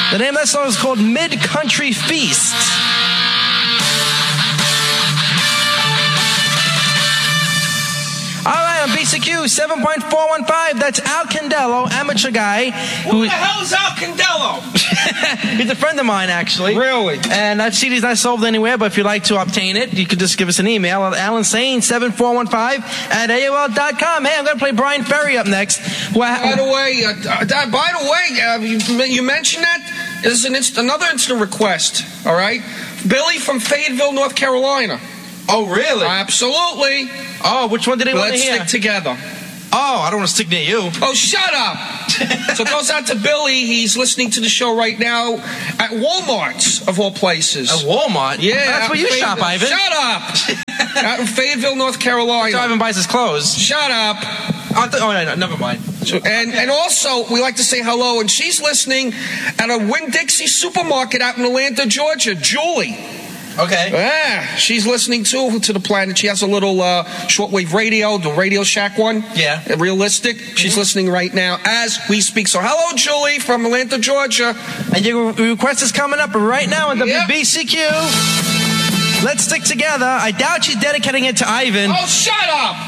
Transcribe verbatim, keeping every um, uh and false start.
The name of that song is called Mid-Country Feast. All right, on B C Q seven point four one five, that's Al Candello, amateur guy. Who the hell is Al Candello? He's a friend of mine, actually. Really? And that C D's not sold anywhere, but if you'd like to obtain it, you could just give us an email at alan sane seven four one five at A O L dot com. Hey, I'm going to play Brian Ferry up next. Well, by the way, uh, uh, by the way, uh, you, you mentioned that? There's an inst- another instant request, all right? Billy from Fayetteville, North Carolina. Oh, really? Absolutely. Oh, which one did they want to Let's hear? stick together. Oh, I don't want to stick near you. Oh, shut up. So it goes out to Billy. He's listening to the show right now at Walmart's, of all places. At Walmart? Yeah. That's where you Fayetteville. shop, Ivan. Shut up. Out in Fayetteville, North Carolina. So Ivan buys his clothes. Shut up. Oh, th- oh no, no, never mind. So, and, and also, we like to say hello, and she's listening at a Winn-Dixie supermarket out in Atlanta, Georgia. Julie. Okay. Yeah, she's listening too to the planet. She has a little uh, shortwave radio, the Radio Shack one. Yeah. Uh, realistic. Mm-hmm. She's listening right now as we speak. So hello, Julie from Atlanta, Georgia. And your request is coming up right now on Yep. W B C Q. Let's stick together. I doubt she's dedicating it to Ivan. Oh, shut up!